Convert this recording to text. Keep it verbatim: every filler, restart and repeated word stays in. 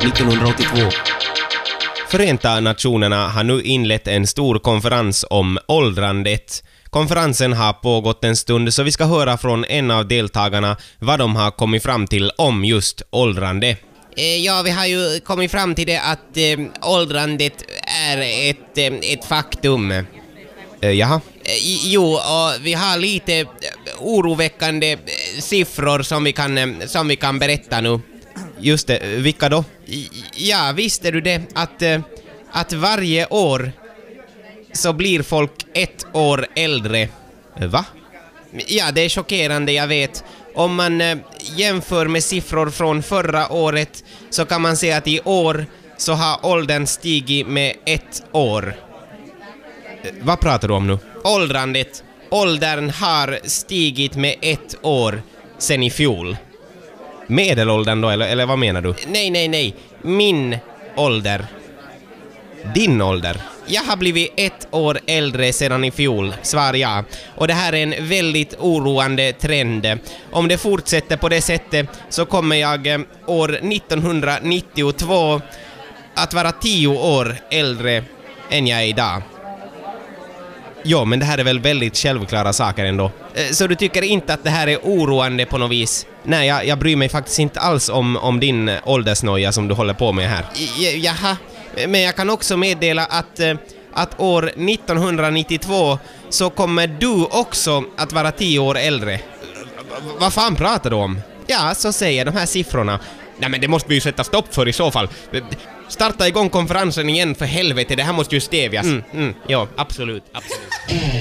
nittonhundraåttiotvå. Förenta nationerna har nu inlett en stor konferens om åldrandet. Konferensen har pågått en stund, så vi ska höra från en av deltagarna vad de har kommit fram till om just åldrande. Ja, vi har ju kommit fram till det att eh, åldrandet är ett, eh, ett faktum. Eh, jaha? Eh, jo, och vi har lite oroväckande eh, siffror som vi kan, eh, som vi kan berätta nu. Just det, vilka då? Ja, visste du det att, eh, att varje år så blir folk ett år äldre. Va? Ja, det är chockerande, jag vet. Om man eh, jämför med siffror från förra året så kan man se att i år så har åldern stigit med ett år. Eh, vad pratar du om nu? Åldrandet. Åldern har stigit med ett år sen i fjol. Medelåldern då, eller, eller vad menar du? Nej, nej, nej. Min ålder. Din ålder? Jag har blivit ett år äldre sedan i fjol, svar ja. Och det här är en väldigt oroande trend. Om det fortsätter på det sättet så kommer jag eh, år nittonhundranittiotvå att vara tio år äldre än jag är idag. Ja, men det här är väl väldigt självklara saker ändå. Eh, så du tycker inte att det här är oroande på något vis? Nej, jag, jag bryr mig faktiskt inte alls om, om din åldersnoja som du håller på med här. J- jaha. Men jag kan också meddela att, att år nittonhundranittiotvå så kommer du också att vara tio år äldre. Vad fan pratar du om? Ja, så säger de här siffrorna. Nej, men det måste vi ju sätta stopp för i så fall. Starta igång konferensen igen för helvete, det här måste ju stävjas. Mm, mm, ja, absolut, absolut.